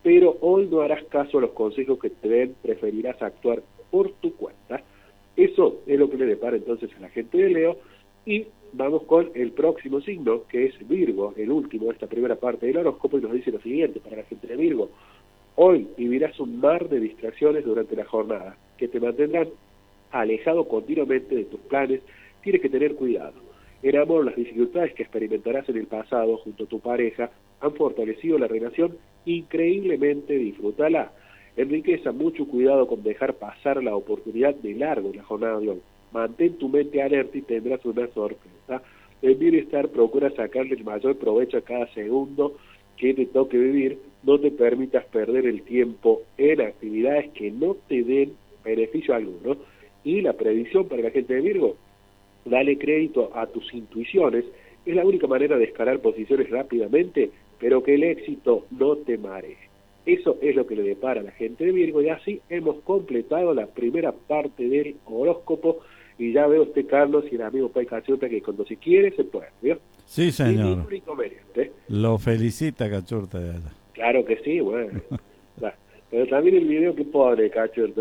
pero hoy no harás caso a los consejos que te den, preferirás actuar por tu cuenta. Eso es lo que le depara entonces a la gente de Leo, y vamos con el próximo signo, que es Virgo, el último de esta primera parte del horóscopo, y nos dice lo siguiente para la gente de Virgo: hoy vivirás un mar de distracciones durante la jornada, que te mantendrán alejado continuamente de tus planes. Tienes que tener cuidado. En amor, las dificultades que experimentarás en el pasado junto a tu pareja han fortalecido la relación increíblemente. Disfrútala. En riqueza, mucho cuidado con dejar pasar la oportunidad de largo en la jornada de hoy. Mantén tu mente alerta y tendrás una sorpresa. En bienestar, procura sacarle el mayor provecho a cada segundo que te toque vivir. No te permitas perder el tiempo en actividades que no te den beneficio alguno. Y la predicción para la gente de Virgo: dale crédito a tus intuiciones. Es la única manera de escalar posiciones rápidamente, pero que el éxito no te maree. Eso es lo que le depara a la gente de Virgo, y así hemos completado la primera parte del horóscopo. Y ya veo usted, Carlos, y el amigo Pai Cachurta, que cuando si quiere se puede, ¿vio? Sí, señor. Ningún inconveniente. Lo felicita Cachurta de allá. Claro que sí, bueno. Pero también el video que pone, Cachurta.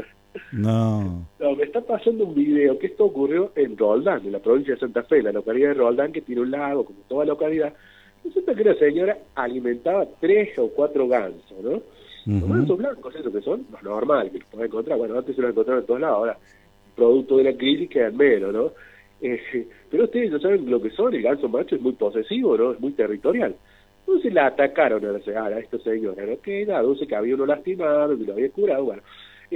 No, Me está pasando un video que esto ocurrió en Roldán, en la provincia de Santa Fe, la localidad de Roldán, que tiene un lago, como toda localidad. Resulta que una señora alimentaba 3 o 4 gansos, ¿no? Los gansos blancos, esos que son los normales, que los podés encontrar. Bueno, antes se los encontraban en todos lados, ahora, producto de la crisis, quedan menos, ¿no? Pero ustedes no saben lo que son. El ganso macho es muy posesivo, ¿no? Es muy territorial. Entonces la atacaron a esta señora, ¿no? Que nada, dice que había uno lastimado, que lo había curado, bueno.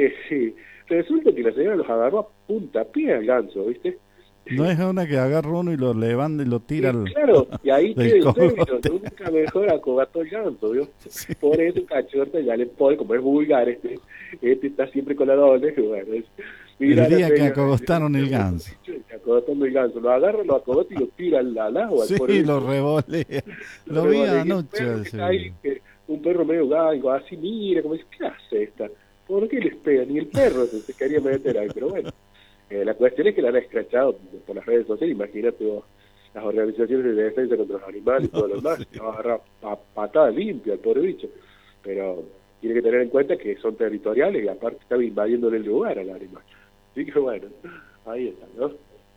Resulta que la señora los agarró a puntapié al ganso, ¿viste? no es una que agarra uno y lo levanta y lo tira al... Claro, y ahí del queda el término, cogote. nunca mejor acobató el ganso, ¿vio? Sí. Por eso Cachorta ya le pone, como es vulgar, este está siempre con la doble, bueno, mira, El día la que señora, acogotaron el ganso. Acogotando el ganso, lo agarra, lo acogota y lo tira al agua. Sí, lo revolea. Lo vi anoche. Un perro medio galgo, así, mira, como dice, ¿qué hace esta? ¿Por qué les pega? Ni el perro se quería meter ahí, pero bueno. La cuestión es que la han escrachado por las redes sociales. Imagínate vos, las organizaciones de defensa contra los animales y todo lo demás, se va a agarrar patada limpia al pobre bicho. Pero tiene que tener en cuenta que son territoriales y aparte estaba invadiendo el lugar al animal. Así que bueno, ahí está, ¿no?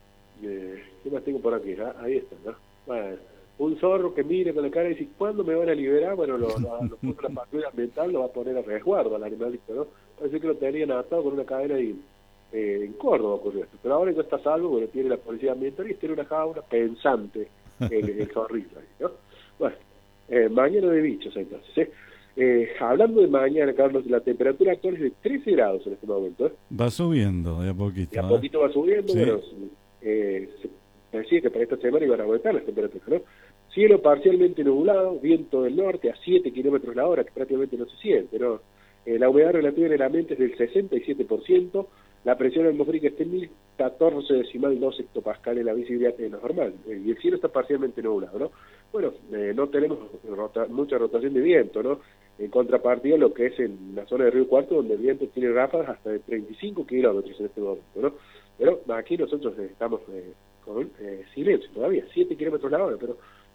¿Qué más tengo por aquí? Ahí está, ¿no? Bueno, un zorro que mire con la cara y dice, ¿cuándo me van a liberar? Bueno, lo puso la patrulla ambiental, lo va a poner a resguardo al animalito, ¿no? Parece que lo tenían atado con una cadena y en Córdoba ocurrió esto, pero ahora ya está salvo, bueno, tiene la policía ambiental y tiene una jaula pensante el zorrito ahí, ¿no? Bueno, mañana de bichos entonces, hablando de mañana, Carlos, la temperatura actual es de 13 grados en este momento, ¿eh? Va subiendo de a poquito. Y a poquito va subiendo, sí. Bueno, se decía que para esta semana iban a aumentar las temperaturas, ¿no? Cielo parcialmente nublado, viento del norte a 7 kilómetros la hora, que prácticamente no se siente, ¿no? La humedad relativa en el ambiente es del 67%, la presión atmosférica está en 1014,2 hectopascales, la visibilidad es normal, y el cielo está parcialmente nublado, ¿no? Bueno, no tenemos mucha rotación de viento, ¿no? En contrapartida, lo que es en la zona de Río Cuarto, donde el viento tiene ráfagas hasta de 35 kilómetros en este momento, ¿no? Pero aquí nosotros estamos con silencio todavía, 7 kilómetros la hora, pero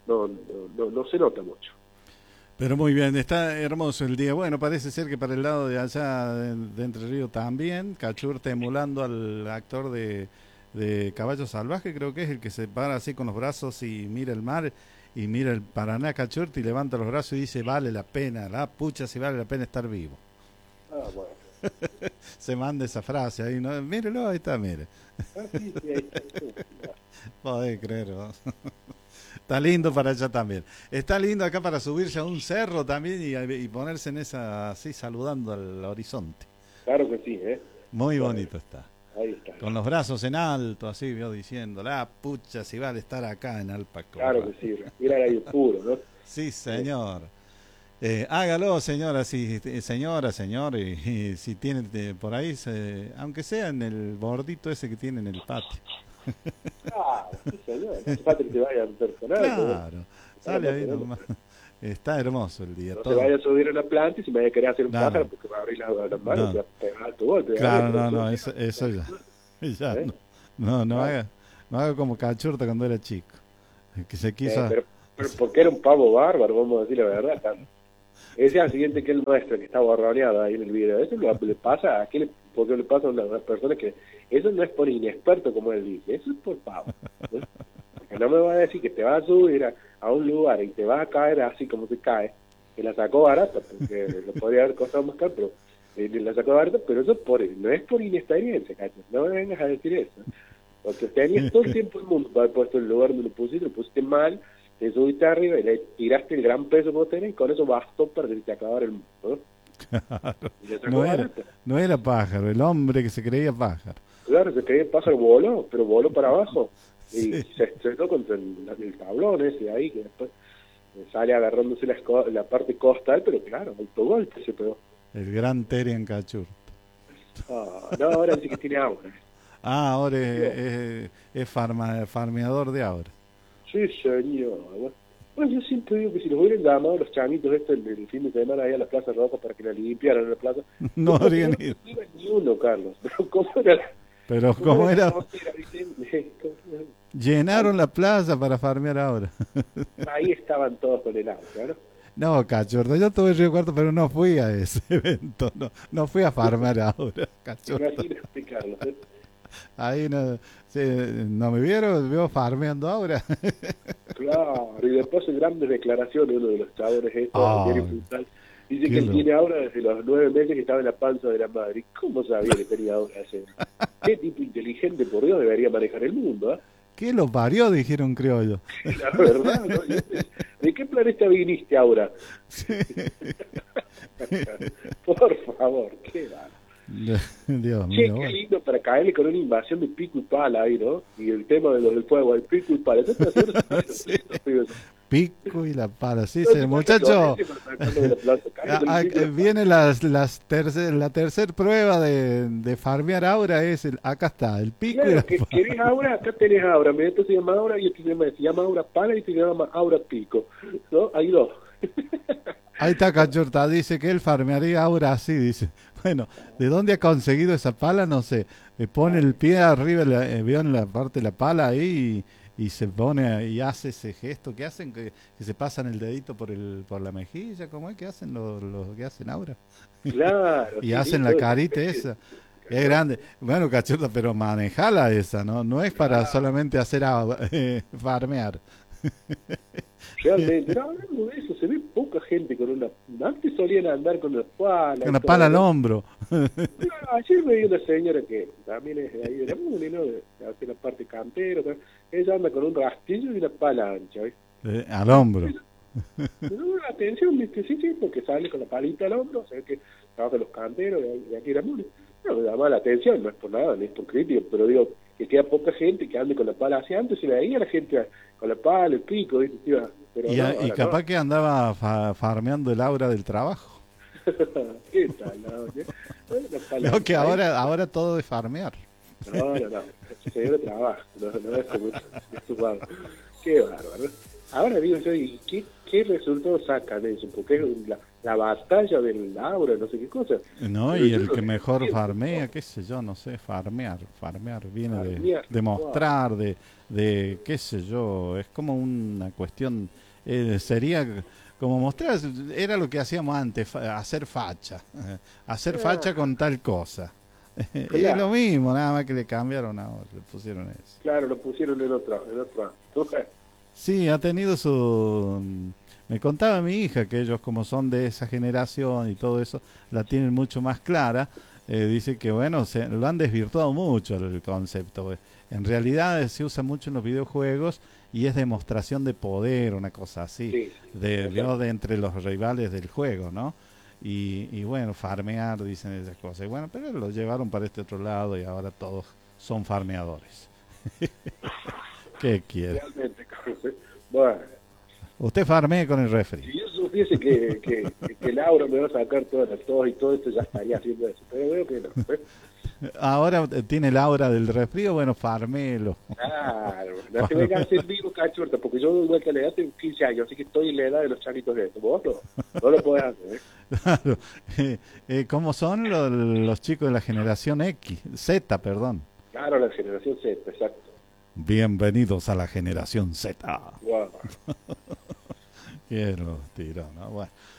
no se nota mucho. Pero muy bien, está hermoso el día. Bueno, parece ser que para el lado de allá de Entre Ríos también, Cachurta emulando al actor de Caballo Salvaje, creo que es el que se para así con los brazos y mira el mar y mira el Paraná, Cachurta, y levanta los brazos y dice, vale la pena, la pucha si vale la pena estar vivo. Ah, bueno. Se manda esa frase ahí, ¿no? Mírelo, ahí está, mire. Sí, ahí está. Podés creer, ¿no? Está lindo para allá también. Está lindo acá para subirse a un cerro también y ponerse en esa, así saludando al horizonte. Claro que sí, ¿eh? Muy Bueno, bonito está. ahí está. Con los brazos en alto, así, vio, diciendo, la pucha, si vale estar acá en Alpaco. Claro que sí, respirar aire puro, ¿no? Sí, señor. Hágalo, señora, señor, y si tiene por ahí, aunque sea en el bordito ese que tiene en el patio. Claro, sí, señor. No hace falta que te vayan personal. Claro, ¿no? sale ahí nomás. Está hermoso el día. No todo. te vayas a subir a la planta y si me vaya a querer hacer un pájaro No. porque va a abrir las manos y te va a pegar tu golpe. Claro, no, eso ya ¿Eh? no haga como Cachurta cuando era chico, que se quiso... Pero porque era un pavo bárbaro, vamos a decir la verdad. Ese al siguiente que el nuestro, que está borroneado ahí en el video. Eso le pasa a porque le pasa a una persona que... Eso no es por inexperto, como él dice, eso es por pavo. ¿No? Porque no me va a decir que te vas a subir a un lugar y te vas a caer así como se cae, que la sacó barata, porque lo podría haber costado más caro, pero la sacó barata, pero eso no es por inexperiencia, ¿cachai? No me vengas a decir eso. Porque tenías todo el tiempo el mundo para haber puesto el lugar donde lo pusiste mal, te subiste arriba y le tiraste el gran peso que vos tenés y con eso bastó para que te acabara el mundo, ¿no? Claro. No era pájaro, el hombre que se creía pájaro. Claro, se creía pájaro, voló, pero voló para abajo y Sí. se estrelló contra el tablón ese ahí, que después sale agarrándose la parte costal, pero claro, autogolpe se pegó. El gran Terian Cachur. No, ahora sí que tiene agua. Ah, ahora es farmeador de ahora. Sí, señor. Bueno, yo siempre digo que si los hubieran llamado los chamitos el fin de semana ahí a la Plaza Roja para que la limpiaran en la plaza, No habrían ido. no iba ni uno, Carlos. Pero ¿cómo era? Pero ¿cómo era? ¿Viste? Llenaron la plaza para farmear ahora. Ahí estaban todos con el agua, ¿no? No, cachorro, yo tuve Río Cuarto, pero no fui a ese evento, no fui a farmear ahora, cachorro. Imagínate, Carlos. Ahí no me vio farmeando ahora. Claro, y después de grandes declaraciones, uno de los chavales estos, Jerry Puntal, dice que él tiene ahora desde los 9 meses que estaba en la panza de la madre. ¿Cómo sabía que tenía ahora ese? Qué tipo inteligente, por Dios, debería manejar el mundo, ¿eh? ¿Qué lo parió? Dijeron criollos. La verdad, ¿no? ¿De qué planeta viniste ahora? Sí. Por favor, qué raro. Dios Che, mío. qué lindo para caerle con una invasión de pico y pala ahí, ¿no? Y el tema de los del fuego, el pico y pala. Sí. Pico y la pala, sí, sí, muchacho. Viene la tercer prueba de farmear ahora, acá está, el pico Claro, y la que pala. querés aura, acá tenés aura. Esto se llama aura y este se llama aura pala y este se llama aura pico, ¿no? Hay dos. Ahí está Cachorta, dice que él farmearía ahora así, dice. Bueno, ¿de dónde ha conseguido esa pala? No sé. Le pone el pie arriba, veo en la parte de la pala ahí y se pone y hace ese gesto que hacen, que se pasan el dedito por la mejilla, ¿cómo es que hacen los que hacen ahora? Claro. Y sí, hacen todo la carita eso. esa. Es grande. Bueno, Cachorta, pero manejala esa, ¿no? No es para solamente hacer farmear. Realmente, no, hablando de eso, se ve poca gente con una... Antes solían andar con las palas. Con la pala al hombro. Ayer me vi una señora que también es de ahí de la Muni, ¿no? Hace la parte cantera. Ella anda con un rastillo y una pala ancha, ¿ves? Al hombro. No, atención, ¿viste? Sí, porque sale con la palita al hombro, o sea que trabajan los canteros de aquí de la Muni. No, me llama la atención, no es por nada, no es por crítico, pero digo, que queda poca gente que ande con la pala hacia antes, se veía la gente con la pala, el pico, ¿viste? Pero Y capaz no. que andaba farmeando el aura del trabajo. ¿Qué tal? No, que ahora todo es farmear. No, se dio trabajo, no es como eso. Qué bárbaro. Ahora digo yo, ¿y qué resultados sacan de eso? Porque es la batalla del aura, no sé qué cosa. No, Pero y yo el no que mejor entiendo, farmea, ¿no? qué sé yo, no sé, farmear viene Farmear, de mostrar, de qué sé yo, es como una cuestión, sería como mostrar, era lo que hacíamos antes, hacer facha, hacer facha con tal cosa. Es Claro. lo mismo, nada más que le cambiaron ahora, le pusieron eso. Claro, lo pusieron en otro. Sí, ha tenido su... Me contaba mi hija que ellos como son de esa generación y todo eso, la tienen mucho más clara. Dice que bueno, lo han desvirtuado mucho el concepto. En realidad se usa mucho en los videojuegos y es demostración de poder, una cosa así, Sí, de entre los rivales del juego, ¿no? Y bueno, farmear, dicen esas cosas. Y bueno, pero lo llevaron para este otro lado y ahora todos son farmeadores. ¿Qué quiere? realmente, Carlos. Bueno, Usted farmee con el refri. si yo supiese que Laura me va a sacar todas las tos y todo esto, ya estaría haciendo eso. Pero veo que no. Ahora tiene la hora del refrío, bueno, farmelo. Claro, no te vengas a ser vivo, cachorta, porque yo igual que la edad tengo 15 años, así que estoy en la edad de los chanitos de esto. Vos no lo podés hacer, ¿eh? Claro. ¿Cómo son los chicos de la generación X? Z, perdón. Claro, la generación Z, exacto. Bienvenidos a la generación Z. Wow. Quiero tiro, ¿no? Bueno,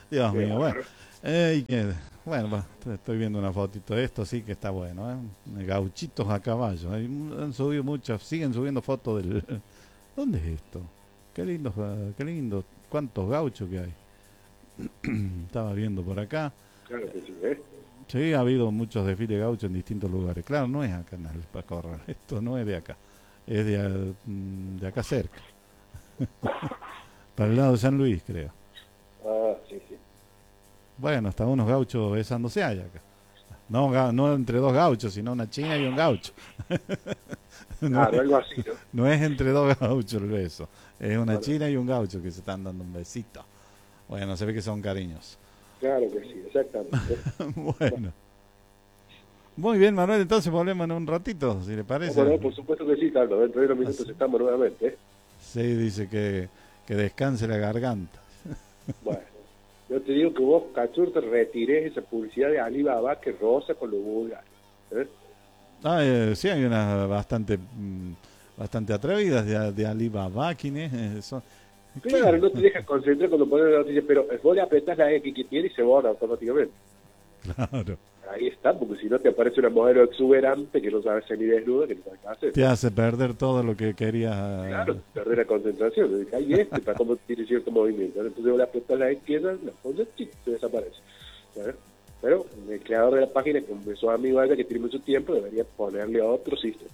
Dios Qué mío, bueno. bárbaro. Bueno, estoy viendo una fotito de esto, sí que está bueno, Gauchitos a caballo. Han subido muchas, siguen subiendo fotos del... ¿Dónde es esto? Qué lindo, qué lindo. ¿Cuántos gauchos que hay? Estaba viendo por acá. Claro que sí, ¿eh? Sí, ha habido muchos desfiles gauchos en distintos lugares. Claro, no es acá en el Pacorral, esto no es de acá, es de acá cerca, para el lado de San Luis, creo. Ah, sí, sí. Bueno, hasta unos gauchos besándose hay acá. No, no entre dos gauchos, sino una china y un gaucho. No Claro, es, algo así, ¿no? no es entre dos gauchos el beso, es una Claro, china y un gaucho que se están dando un besito. Bueno, se ve que son cariños. claro que sí, exactamente. Bueno. Muy bien, Manuel, entonces volvemos en un ratito, si le parece. Bueno, por supuesto que sí, Carlos. Dentro de unos minutos estamos nuevamente, ¿eh? Sí, dice que descanse la garganta. Bueno, yo te digo que vos, Cachur, te retires esa publicidad de Alibaba que roza con los vulgares. ¿Eh? Sí, hay unas bastante atrevidas de Alibaba, ¿quién es? Claro, no te dejas concentrar cuando pones la noticia, pero vos le apretas la X que tiene y se borra automáticamente. Claro. Ahí está, porque si no te aparece una modelo exuberante que no sabe semidesnuda, que no sabe qué hacer. Te hace perder todo lo que querías. Claro, perder la concentración. Ahí para cómo tiene cierto movimiento, ¿no? Entonces vos le apretas la izquierda, la pones, ¡chic!, se desaparece. ¿Sabes? Pero el creador de la página, como su amigo allá que tiene mucho tiempo, debería ponerle otro sistema.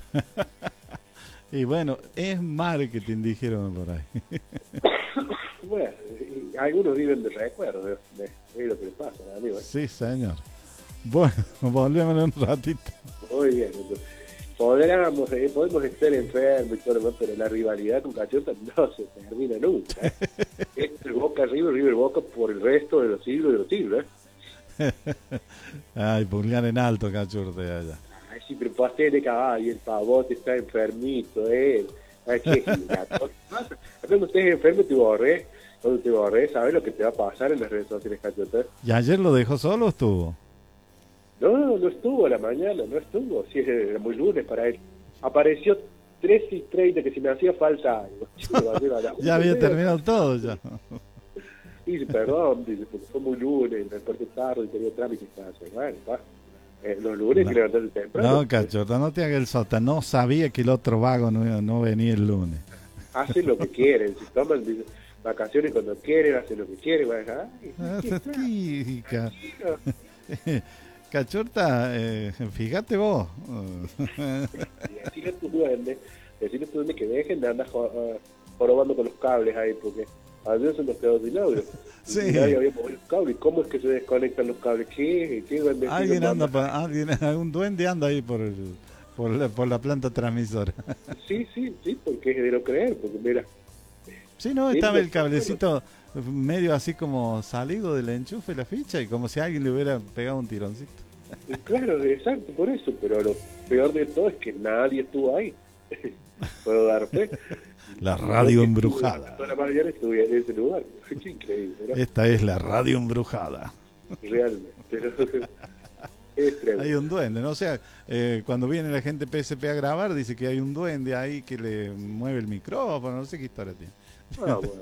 Y bueno, es marketing, dijeron por ahí. Bueno, algunos viven de recuerdo de lo que les pasa, amigo. Sí, señor. Bueno, volvemos en un ratito. Muy bien, entonces, podemos estar enfermos y todo lo demás, pero la rivalidad con Cachorta no se termina nunca. Es Boca River Boca por el resto de los siglos, ¿eh? Ay, pulgar en alto, Cachurte, allá. Ay, sí, pero pasé de caballo, el pavote está enfermito, Ay, qué gato. Cuando estés enfermo te borré, cuando te borré, ¿sabes lo que te va a pasar en las redes sociales, Cachorta? ¿Y ayer lo dejó solo o estuvo? No estuvo a la mañana, no estuvo, sí, era muy lunes para él. Apareció 3:30, que si me hacía falta algo. Ya había terminado todo ya. Dice, perdón, dice, porque fue muy lunes, me desperté tarde y tenía trámite y hacer. Bueno, los lunes No. que levantarse temprano. No, Cachorta, no te hagas el sota. No sabía que el otro vago no venía el lunes. Hacen lo que quieren, si toman dice, vacaciones cuando quieren, hacen lo que quieren. Bueno, Típica. Cachorta, fíjate vos. Decirle a tu duende que dejen de andar jorobando con los cables ahí, porque a veces se nos quedó sin audio. Sí. Y nadie había movido los cables. ¿Cómo es que se desconectan los cables? ¿Qué duende? Un duende anda ahí por la planta transmisora. Sí, porque es de no creer, porque mira. Sí, no, estaba el cablecito medio así como salido del enchufe, la ficha, y como si alguien le hubiera pegado un tironcito. Claro, exacto, por eso, pero lo peor de todo es que nadie estuvo ahí. Puedo dar fe. La radio embrujada. Toda la mañana estuve en ese lugar. Qué increíble, ¿no? Esta es la radio embrujada. Realmente. Es tremendo. Hay un duende, ¿no? O sea, cuando viene la gente PSP a grabar, dice que hay un duende ahí que le mueve el micrófono, no sé qué historia tiene. Ah, bueno.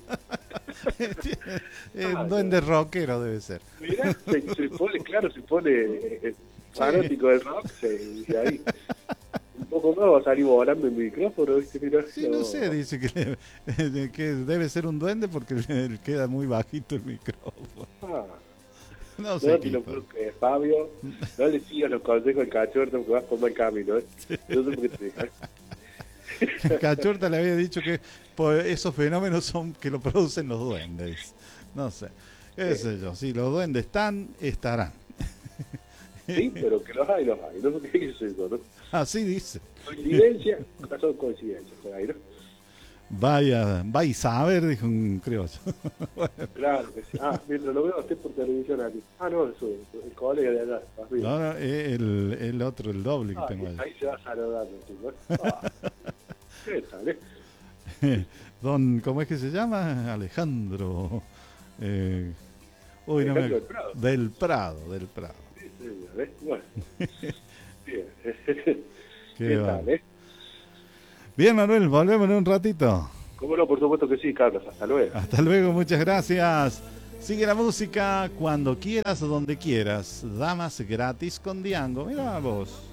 Es un duende rockero debe ser. Mirá, se pone fanático del rock, y ahí un poco más va a salir volando el micrófono, ¿viste? Mirá, Sí, no sé, dice que debe ser un duende porque le queda muy bajito el micrófono. Ah, No sé qué Fabio, no le sigas los consejos del Cachorta porque vas por mal camino, ¿eh? No sé por qué te dejas. Cachorta le había dicho que esos fenómenos son que lo producen los duendes. No sé, qué sé yo, si los duendes estarán. Sí, pero que los hay, no sé qué es eso, ¿no? Así dice. Coincidencia, son coincidencias por ahí, ¿no? Vaya a saber, dijo un criollo. Bueno, Claro que sí. Mientras lo veo a usted por televisión aquí. No, eso, el colega de allá. no, el otro, el doble que tengo allá. Ahí se va saludando, ¿no? ¿Qué tal, ¿Cómo es que se llama? Alejandro. Alejandro del Prado. Del Prado. Sí, señor, bueno. Bien. ¿Qué tal, Bien, Manuel, volvemos en un ratito. Cómo no, por supuesto que sí, Carlos. Hasta luego. Hasta luego, muchas gracias. Sigue la música cuando quieras, donde quieras. Damas gratis con Diango. Mira vos.